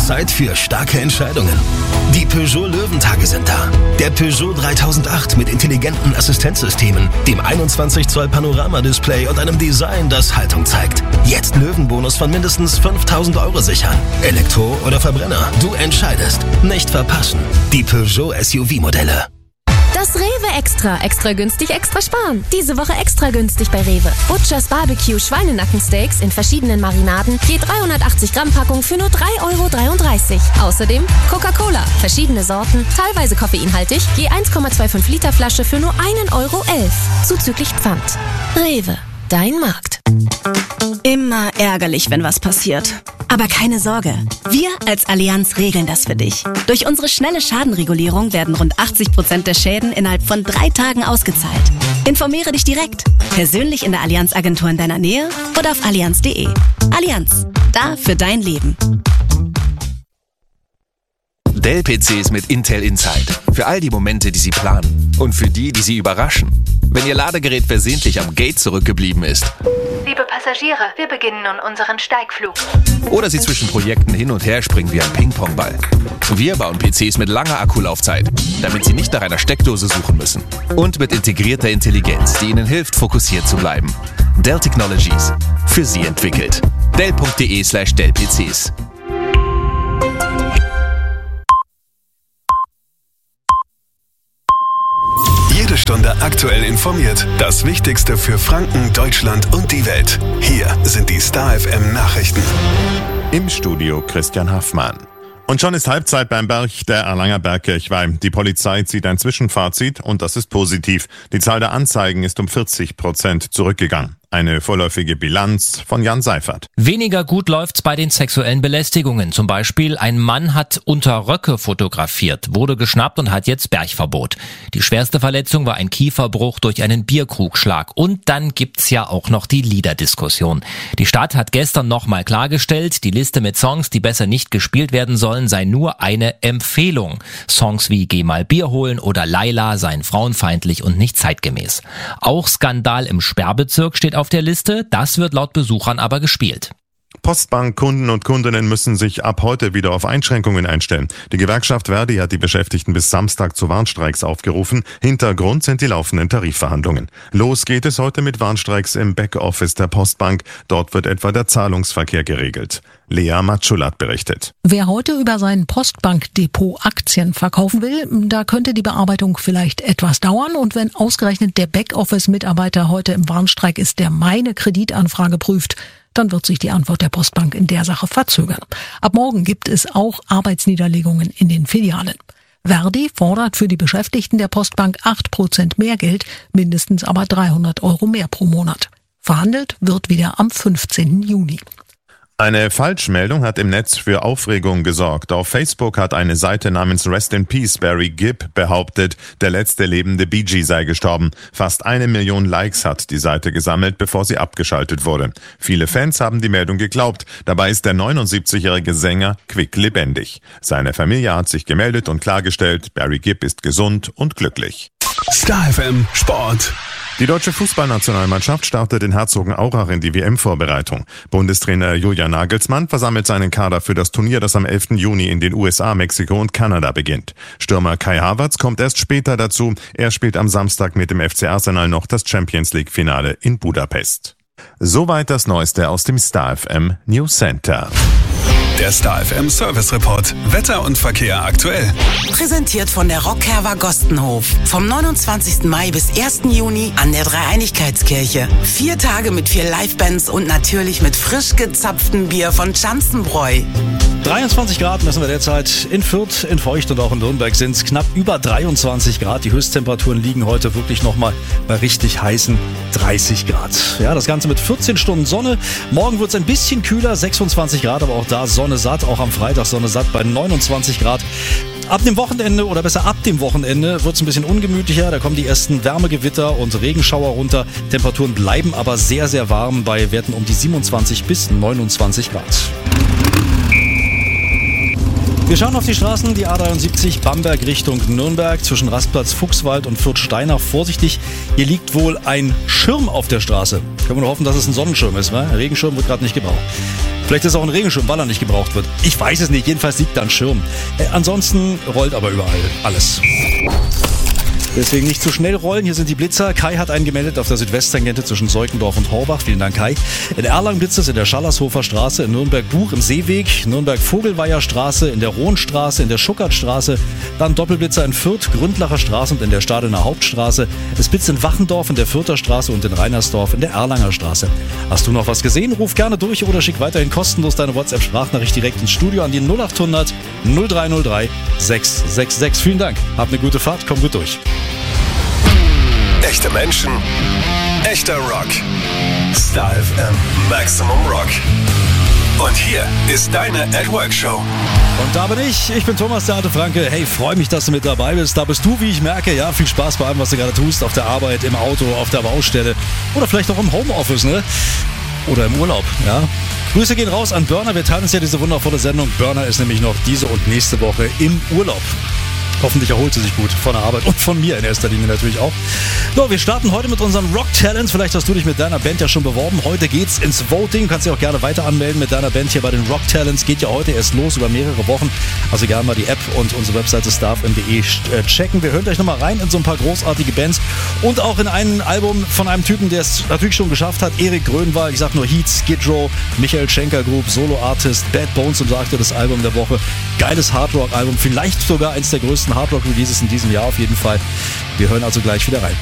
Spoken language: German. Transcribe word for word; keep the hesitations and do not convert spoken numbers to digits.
Zeit für starke Entscheidungen. Die Peugeot Löwentage sind da. Der Peugeot dreitausendacht mit intelligenten Assistenzsystemen, dem einundzwanzig Zoll Panorama-Display und einem Design, das Haltung zeigt. Jetzt Löwenbonus von mindestens fünftausend Euro sichern. Elektro oder Verbrenner, du entscheidest. Nicht verpassen. Die Peugeot S U V-Modelle. Das Rewe Extra. Extra günstig, extra sparen. Diese Woche extra günstig bei Rewe. Butchers Barbecue Schweinenackensteaks in verschiedenen Marinaden. Je dreihundertachtzig Gramm Packung für nur drei Euro dreiunddreißig. Außerdem Coca-Cola. Verschiedene Sorten, teilweise koffeinhaltig. Je eins Komma fünfundzwanzig Liter Flasche für nur ein Euro elf. Zuzüglich Pfand. Rewe. Dein Markt. Immer ärgerlich, wenn was passiert. Aber keine Sorge, wir als Allianz regeln das für dich. Durch unsere schnelle Schadenregulierung werden rund achtzig Prozent der Schäden innerhalb von drei Tagen ausgezahlt. Informiere dich direkt, persönlich in der Allianz-Agentur in deiner Nähe oder auf allianz punkt de. Allianz, da für dein Leben. Dell-P Cs mit Intel Inside. Für all die Momente, die Sie planen. Und für die, die Sie überraschen. Wenn Ihr Ladegerät versehentlich am Gate zurückgeblieben ist. Liebe Passagiere, wir beginnen nun unseren Steigflug. Oder Sie zwischen Projekten hin und her springen wie ein Ping-Pong-Ball. Wir bauen P Cs mit langer Akkulaufzeit, damit Sie nicht nach einer Steckdose suchen müssen. Und mit integrierter Intelligenz, die Ihnen hilft, fokussiert zu bleiben. Dell Technologies. Für Sie entwickelt. Dell punkt de slash Dell P Cs. Jede Stunde aktuell informiert. Das Wichtigste für Franken, Deutschland und die Welt. Hier sind die Star F M Nachrichten. Im Studio Christian Haffmann. Und schon ist Halbzeit beim Berg der Erlanger Bergkirchweih. Die Polizei zieht ein Zwischenfazit und das ist positiv. Die Zahl der Anzeigen ist um vierzig Prozent zurückgegangen. Eine vorläufige Bilanz von Jan Seifert. Weniger gut läuft's bei den sexuellen Belästigungen. Zum Beispiel ein Mann hat unter Röcke fotografiert, wurde geschnappt und hat jetzt Bergverbot. Die schwerste Verletzung war ein Kieferbruch durch einen Bierkrugschlag. Und dann gibt's ja auch noch die Liederdiskussion. Die Stadt hat gestern nochmal klargestellt, die Liste mit Songs, die besser nicht gespielt werden sollen, sei nur eine Empfehlung. Songs wie Geh mal Bier holen oder Laila seien frauenfeindlich und nicht zeitgemäß. Auch Skandal im Sperrbezirk steht auf der Liste, das wird laut Besuchern aber gespielt. Postbankkunden und Kundinnen müssen sich ab heute wieder auf Einschränkungen einstellen. Die Gewerkschaft Verdi hat die Beschäftigten bis Samstag zu Warnstreiks aufgerufen. Hintergrund sind die laufenden Tarifverhandlungen. Los geht es heute mit Warnstreiks im Backoffice der Postbank. Dort wird etwa der Zahlungsverkehr geregelt. Lea Matschulat berichtet. Wer heute über sein Postbankdepot Aktien verkaufen will, da könnte die Bearbeitung vielleicht etwas dauern. Und wenn ausgerechnet der Backoffice-Mitarbeiter heute im Warnstreik ist, der meine Kreditanfrage prüft, dann wird sich die Antwort der Postbank in der Sache verzögern. Ab morgen gibt es auch Arbeitsniederlegungen in den Filialen. Verdi fordert für die Beschäftigten der Postbank acht Prozent mehr Geld, mindestens aber dreihundert Euro mehr pro Monat. Verhandelt wird wieder am fünfzehnten Juni. Eine Falschmeldung hat im Netz für Aufregung gesorgt. Auf Facebook hat eine Seite namens Rest in Peace Barry Gibb behauptet, der letzte lebende Bee Gee sei gestorben. Fast eine Million Likes hat die Seite gesammelt, bevor sie abgeschaltet wurde. Viele Fans haben die Meldung geglaubt. Dabei ist der neunundsiebzigjährige Sänger quicklebendig. Seine Familie hat sich gemeldet und klargestellt, Barry Gibb ist gesund und glücklich. Star F M Sport. Die deutsche Fußballnationalmannschaft startet in Herzogenaurach in die W M-Vorbereitung. Bundestrainer Julian Nagelsmann versammelt seinen Kader für das Turnier, das am elften Juni in den U S A, Mexiko und Kanada beginnt. Stürmer Kai Havertz kommt erst später dazu. Er spielt am Samstag mit dem F C Arsenal noch das Champions-League-Finale in Budapest. Soweit das Neueste aus dem Star F M News Center. Der Star F M Service Report. Wetter und Verkehr aktuell. Präsentiert von der Rockherber Gostenhof. Vom neunundzwanzigsten Mai bis ersten Juni an der Dreieinigkeitskirche. Vier Tage mit vier Livebands und natürlich mit frisch gezapftem Bier von Schanzenbräu. dreiundzwanzig Grad messen wir derzeit in Fürth, in Feucht und auch in Nürnberg sind es knapp über dreiundzwanzig Grad. Die Höchsttemperaturen liegen heute wirklich nochmal bei richtig heißen dreißig Grad. Ja, das Ganze mit vierzehn Stunden Sonne. Morgen wird es ein bisschen kühler, sechsundzwanzig Grad, aber auch da Sonne satt. Auch am Freitag Sonne satt bei neunundzwanzig Grad. Ab dem Wochenende oder besser ab dem Wochenende wird es ein bisschen ungemütlicher. Da kommen die ersten Wärmegewitter und Regenschauer runter. Temperaturen bleiben aber sehr, sehr warm bei Werten um die siebenundzwanzig bis neunundzwanzig Grad. Wir schauen auf die Straßen, die A dreiundsiebzig Bamberg Richtung Nürnberg zwischen Rastplatz Fuchswald und Fürth-Steinach. Vorsichtig, hier liegt wohl ein Schirm auf der Straße. Können wir nur hoffen, dass es ein Sonnenschirm ist, weil Regenschirm wird gerade nicht gebraucht. Vielleicht ist es auch ein Regenschirm, weil er nicht gebraucht wird. Ich weiß es nicht, jedenfalls liegt da ein Schirm. Äh, ansonsten rollt aber überall alles. Deswegen nicht zu schnell rollen. Hier sind die Blitzer. Kai hat einen gemeldet auf der Südwesttangente zwischen Seukendorf und Horbach. Vielen Dank, Kai. In Erlangen blitzt es in der Schallershofer Straße, in Nürnberg-Buch im Seeweg, Nürnberg-Vogelweiher-Straße, in der Rohnstraße, in der Schuckertstraße, dann Doppelblitzer in Fürth, Gründlacher Straße und in der Stadener Hauptstraße. Es blitzt in Wachendorf, in der Fürther Straße und in Reinersdorf, in der Erlanger Straße. Hast du noch was gesehen? Ruf gerne durch oder schick weiterhin kostenlos deine WhatsApp-Sprachnachricht direkt ins Studio an die null acht hundert null drei null drei sechs sechs sechs. Vielen Dank. Hab eine gute Fahrt. Komm gut durch. Echte Menschen, echter Rock. Star F M Maximum Rock. Und hier ist deine At Work Show. Und da bin ich. Ich bin Thomas der Arte Franke. Hey, freue mich, dass du mit dabei bist. Da bist du, wie ich merke. Ja, viel Spaß bei allem, was du gerade tust. Auf der Arbeit, im Auto, auf der Baustelle. Oder vielleicht auch im Homeoffice, ne? Oder im Urlaub, ja. Grüße gehen raus an Burner. Wir teilen uns ja diese wundervolle Sendung. Burner ist nämlich noch diese und nächste Woche im Urlaub. Hoffentlich erholt sie sich gut von der Arbeit und von mir in erster Linie natürlich auch. So, wir starten heute mit unserem Rock Talent. Vielleicht hast du dich mit deiner Band ja schon beworben. Heute geht's ins Voting. Du kannst dich auch gerne weiter anmelden mit deiner Band hier bei den Rock Talents. Geht ja heute erst los über mehrere Wochen. Also gerne mal die App und unsere Webseite star f m punkt d e checken. Wir hören gleich nochmal rein in so ein paar großartige Bands und auch in ein Album von einem Typen, der es natürlich schon geschafft hat. Erik Grönwald, ich sag nur Heat, Skid Row, Michael Schenker Group, Solo Artist, Bad Bones und sagte das Album der Woche. Geiles Hardrock-Album, vielleicht sogar eins der größten Hardrock-Releases in diesem Jahr auf jeden Fall. Wir hören also gleich wieder rein.